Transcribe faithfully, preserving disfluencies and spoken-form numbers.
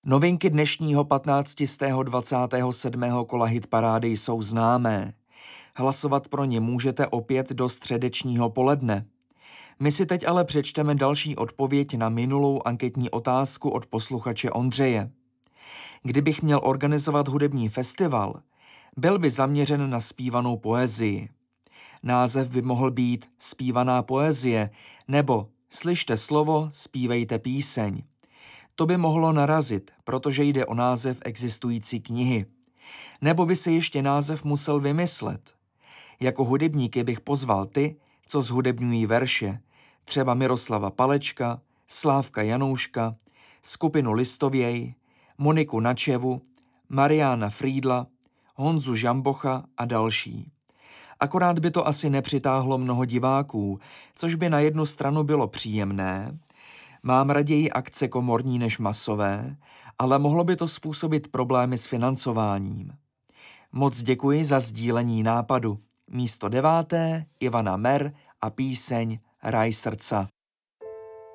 Novinky dnešního patnáctého dvacátého sedmého kola hitparády jsou známé. Hlasovat pro ně můžete opět do středečního poledne. My si teď ale přečteme další odpověď na minulou anketní otázku od posluchače Ondřeje. Kdybych měl organizovat hudební festival, byl by zaměřen na zpívanou poezii. Název by mohl být Zpívaná poezie nebo Slyšte slovo, zpívejte píseň. To by mohlo narazit, protože jde o název existující knihy. Nebo by se ještě název musel vymyslet. Jako hudebníky bych pozval ty, co zhudebňují verše, třeba Miroslava Palečka, Slávka Janouška, skupinu Listověj, Moniku Načevu, Mariána Frýdla, Honzu Žambocha a další. Akorát by to asi nepřitáhlo mnoho diváků, což by na jednu stranu bylo příjemné. Mám raději akce komorní než masové, ale mohlo by to způsobit problémy s financováním. Moc děkuji za sdílení nápadu. Místo deváté Ivana Mer a píseň Raj srdca.